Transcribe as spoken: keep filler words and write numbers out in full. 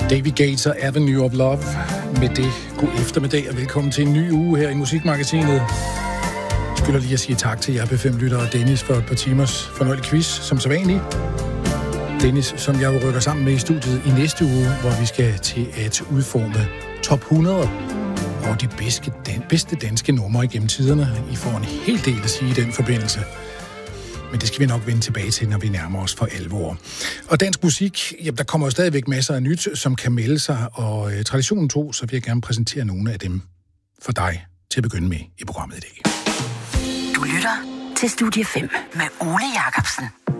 David Gates og Avenue of Love. Med det, god eftermiddag og velkommen til en ny uge her i Musikmagasinet. Jeg skylder lige at sige tak til jer B fem-lyttere og Dennis for et par timers fornøjelig quiz, som så vanligt. Dennis, som jeg rykker sammen med i studiet i næste uge, hvor vi skal til at udforme top hundrede og de bedste, den, bedste danske numre igennem tiderne. I får en hel del at sige i den forbindelse. Men det skal vi nok vende tilbage til, når vi nærmer os for alvor. Og dansk musik, jamen, der kommer jo stadigvæk masser af nyt, som kan melde sig, og øh, traditionen tro, så vil jeg gerne præsentere nogle af dem for dig til at begynde med i programmet i dag. Du lytter til Studie fem med Ole Jacobsen.